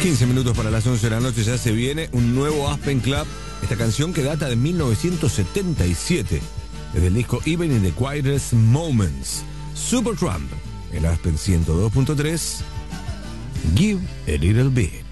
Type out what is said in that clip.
15 minutos para las 11 de la noche, ya se viene un nuevo Aspen Club. Esta canción que data de 1977, desde el disco Even in the Quietest Moments. Supertramp, el Aspen 102.3, Give a Little Bit.